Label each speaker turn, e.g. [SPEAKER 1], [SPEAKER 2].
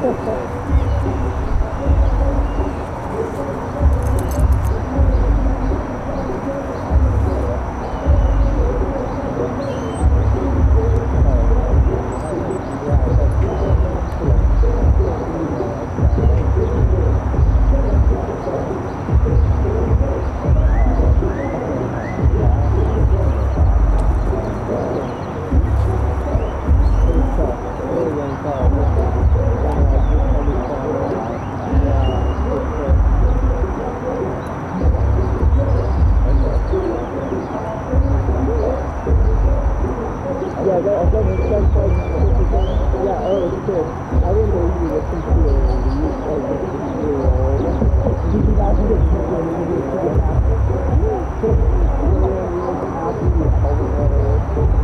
[SPEAKER 1] Yeah, I got it. Yeah, oh, it's good. I didn't know you were computer. You guys get to get